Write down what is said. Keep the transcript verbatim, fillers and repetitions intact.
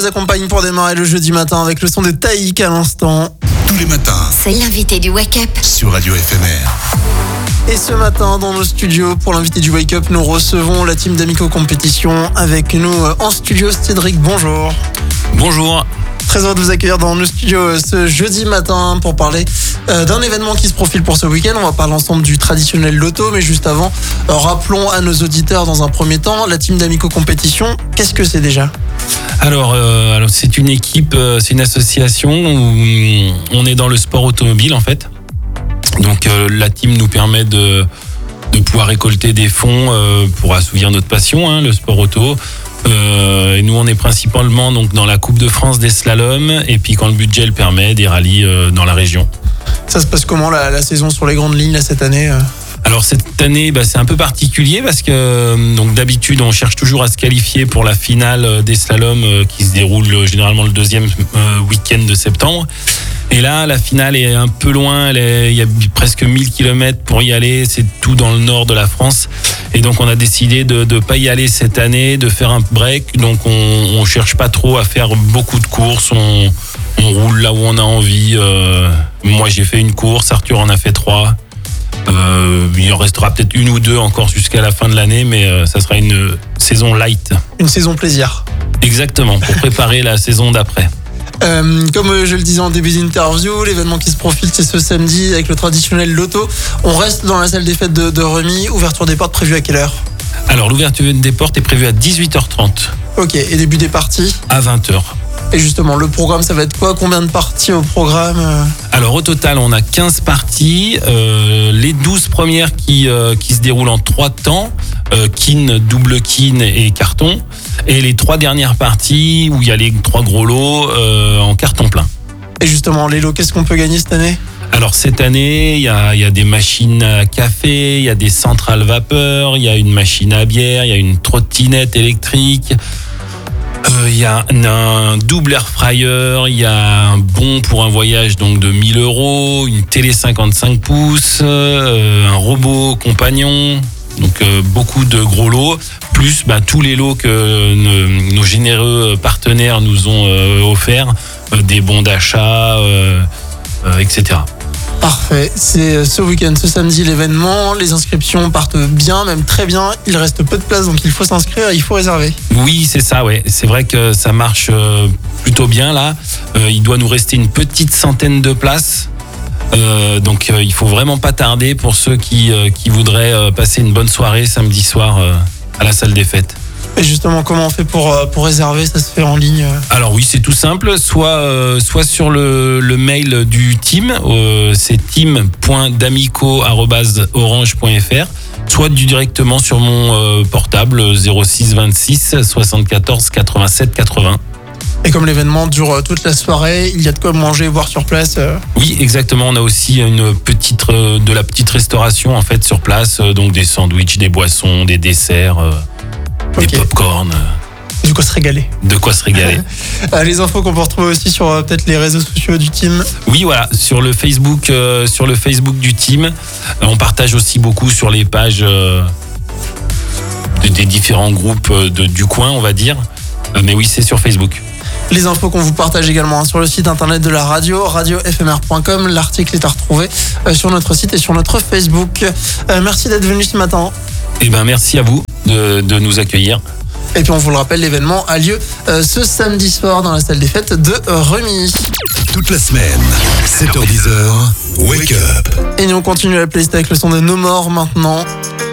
vous accompagne pour démarrer le jeudi matin avec le son de Taïk à l'instant. Tous les matins. C'est l'invité du Wake Up sur Radio F M R. Et ce matin, dans nos studios, pour l'invité du Wake Up, nous recevons la team d'Amico Compétition. Avec nous en studio, Cédric, bonjour. Bonjour. Très heureux de vous accueillir dans nos studios ce jeudi matin pour parler euh, d'un événement qui se profile pour ce week-end. On va parler ensemble du traditionnel loto, mais juste avant, euh, rappelons à nos auditeurs dans un premier temps, la team d'Amico Compétition, qu'est-ce que c'est déjà ? Alors, euh, alors c'est une équipe, euh, c'est une association où on est dans le sport automobile en fait. Donc euh, la team nous permet de, de pouvoir récolter des fonds euh, pour assouvir notre passion, hein, le sport auto. Euh, et nous on est principalement donc dans la Coupe de France des slaloms et puis quand le budget le permet, des rallyes euh, dans la région. Ça se passe comment la, la saison sur les grandes lignes là, cette année euh Alors cette année, bah, c'est un peu particulier parce que donc d'habitude on cherche toujours à se qualifier pour la finale des slaloms euh, qui se déroule généralement le deuxième euh, week-end de septembre. Et là, la finale est un peu loin, elle est, il y a presque mille kilomètres pour y aller, c'est tout dans le nord de la France. Et donc on a décidé de ne pas y aller cette année, de faire un break. Donc on, on cherche pas trop à faire beaucoup de courses, on, on roule là où on a envie. Euh, moi j'ai fait une course, Arthur en a fait trois. Euh, il en restera peut-être une ou deux encore jusqu'à la fin de l'année, mais euh, ça sera une saison light. Une saison plaisir. Exactement, pour préparer la saison d'après. Euh, comme je le disais en début d'interview, l'événement qui se profile, c'est ce samedi avec le traditionnel loto. On reste dans la salle des fêtes de, de Remy. Ouverture des portes prévue à quelle heure ? Alors, l'ouverture des portes est prévue à dix-huit heures trente. Ok, et début des parties ? À vingt heures. Et justement, le programme, ça va être quoi ? Combien de parties au programme ? Alors, au total, on a quinze parties. Euh, les douze premières qui, euh, qui se déroulent en trois temps. Euh, kin, double kin et carton. Et les trois dernières parties où il y a les trois gros lots euh, en carton plein. Et justement, les lots, qu'est-ce qu'on peut gagner cette année ? Alors cette année, il y a, il y a des machines à café, il y a des centrales vapeur, il y a une machine à bière, il y a une trottinette électrique. Euh, il y a un, un double air fryer, il y a un bon pour un voyage donc de mille euros, une télé cinquante-cinq pouces, euh, un robot compagnon, donc euh, beaucoup de gros lots, plus bah, tous les lots que nos, nos généreux partenaires nous ont euh, offerts, euh, des bons d'achat, euh, euh, et cetera. Parfait, c'est ce week-end, ce samedi l'événement, les inscriptions partent bien, même très bien, il reste peu de place donc il faut s'inscrire, il faut réserver. Oui c'est ça, ouais. C'est vrai que ça marche euh, plutôt bien là, euh, il doit nous rester une petite centaine de places, euh, donc euh, il faut vraiment pas tarder pour ceux qui, euh, qui voudraient euh, passer une bonne soirée samedi soir euh, à la salle des fêtes. Et justement, comment on fait pour, pour réserver ? Ça se fait en ligne ? Alors oui, c'est tout simple. Soit, euh, soit sur le, le mail du team, euh, c'est team point d'amico arobase orange point f r, soit du, directement sur mon euh, portable zéro six vingt-six soixante-quatorze quatre-vingt-sept quatre-vingts. Et comme l'événement dure toute la soirée, il y a de quoi manger, boire sur place. Oui, exactement. On a aussi une petite, de la petite restauration en fait sur place, donc des sandwichs, des boissons, des desserts. Euh, Des okay. pop-corn. Du quoi se régaler. De quoi se régaler. Les infos qu'on peut retrouver aussi sur euh, peut-être les réseaux sociaux du team. Oui, voilà, sur le Facebook, euh, sur le Facebook du team. Euh, on partage aussi beaucoup sur les pages euh, de, des différents groupes de, du coin, on va dire. Euh, mais oui, c'est sur Facebook. Les infos qu'on vous partage également hein, sur le site internet de la radio, radio f m r point com. L'article est à retrouver euh, sur notre site et sur notre Facebook. Euh, merci d'être venu ce matin. Eh ben, merci à vous de, de nous accueillir. Et puis on vous le rappelle, l'événement a lieu euh, ce samedi soir dans la salle des fêtes de Remy. Toute la semaine, sept heures dix, Wake Up. Et nous on continue la playlist avec le son de No More maintenant.